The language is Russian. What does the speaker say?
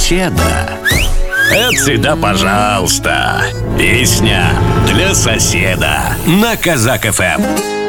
соседа. Это всегда пожалуйста. Песня для соседа на Казак ФМ.